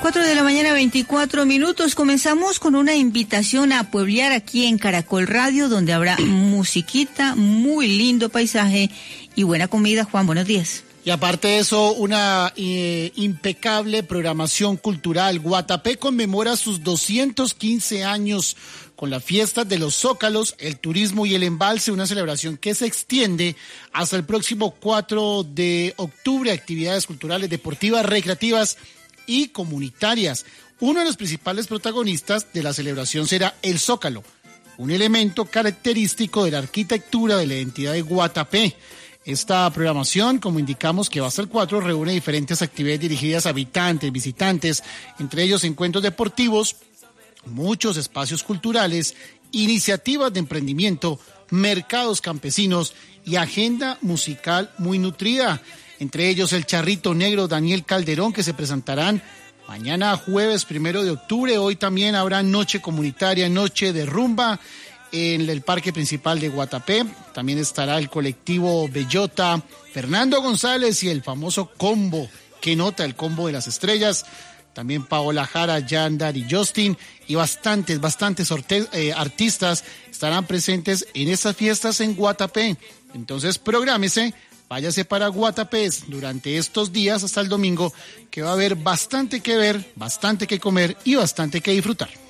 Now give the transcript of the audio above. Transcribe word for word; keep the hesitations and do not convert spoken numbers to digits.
cuatro de la mañana, veinticuatro minutos. Comenzamos con una invitación a pueblear aquí en Caracol Radio, donde habrá musiquita, muy lindo paisaje y buena comida. Juan, buenos días. Y aparte de eso, una eh, impecable programación cultural. Guatapé conmemora sus doscientos quince años con las fiestas de los Zócalos, el turismo y el embalse, una celebración que se extiende hasta el próximo cuatro de octubre. Actividades culturales, deportivas, recreativas y comunitarias. Uno de los principales protagonistas de la celebración será el Zócalo, un elemento característico de la arquitectura de la identidad de Guatapé. Esta programación, como indicamos que va hasta el cuatro, reúne diferentes actividades dirigidas a habitantes, visitantes, entre ellos encuentros deportivos, muchos espacios culturales, iniciativas de emprendimiento, mercados campesinos y agenda musical muy nutrida. Entre ellos el Charrito Negro Daniel Calderón, que se presentarán mañana jueves primero de octubre. Hoy también habrá noche comunitaria, noche de rumba en el parque principal de Guatapé. También estará el colectivo Bellota, Fernando González y el famoso combo, que nota el combo de las estrellas. También Paola Jara, Yandar y Justin, y bastantes, bastantes sorte- eh, artistas estarán presentes en estas fiestas en Guatapé. Entonces prográmese, váyase para Guatapé durante estos días hasta el domingo, que va a haber bastante que ver, bastante que comer y bastante que disfrutar.